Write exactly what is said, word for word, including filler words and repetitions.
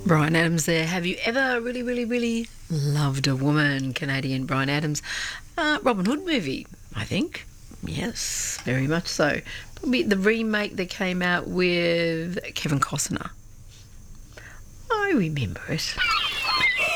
Bryan Adams there. Have you ever really, really, really loved a woman? Canadian Bryan Adams. Uh, Robin Hood movie, I think. Yes, very much so. Probably the remake that came out with Kevin Costner. I remember it.